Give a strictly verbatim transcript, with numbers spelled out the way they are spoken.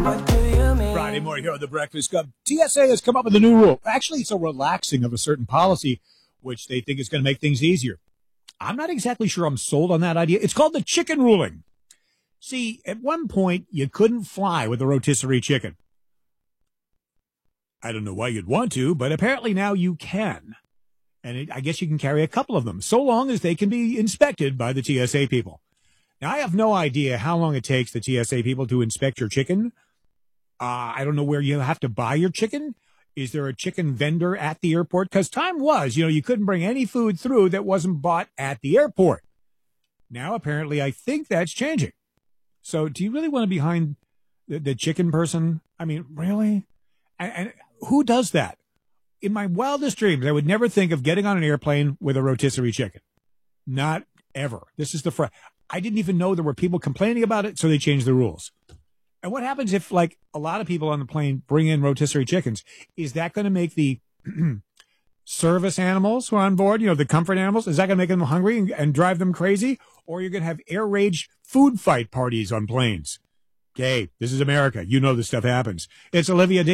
What do you mean? Friday morning here on the Breakfast Club. T S A has come up with a new rule. Actually, it's a relaxing of a certain policy, which they think is going to make things easier. I'm not exactly sure I'm sold on that idea. It's called the chicken ruling. See, at one point, you couldn't fly with a rotisserie chicken. I don't know why you'd want to, but apparently now you can. And it, I guess you can carry a couple of them, so long as they can be inspected by the T S A people. Now, I have no idea how long it takes the T S A people to inspect your chicken. Uh, I don't know where you have to buy your chicken. Is there a chicken vendor at the airport? Because time was, you know, you couldn't bring any food through that wasn't bought at the airport. Now, apparently, I think that's changing. So do you really want to be behind the, the chicken person? I mean, really? And, and who does that? In my wildest dreams, I would never think of getting on an airplane with a rotisserie chicken. Not ever. This is the first. I didn't even know there were people complaining about it, so they changed the rules. And what happens if, like, a lot of people on the plane bring in rotisserie chickens? Is that going to make the service animals who are on board, you know, the comfort animals, is that going to make them hungry and, and drive them crazy? Or you're going to have air rage food fight parties on planes? Okay, this is America. You know this stuff happens. It's Olivia